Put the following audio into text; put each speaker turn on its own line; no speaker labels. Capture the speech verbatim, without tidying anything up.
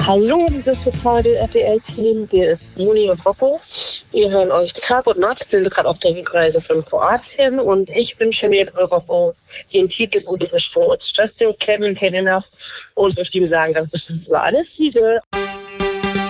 Hallo, das totale R T L-Team. Hier ist Moni und Rocco. Wir hören euch Tag und Nacht. Ich bin gerade auf der Rückreise von Kroatien und ich wünsche mir Rocco den Titel für dieses Sport. Just so Kevin Kevin und möchte ihm sagen, dass das war alles Liebe.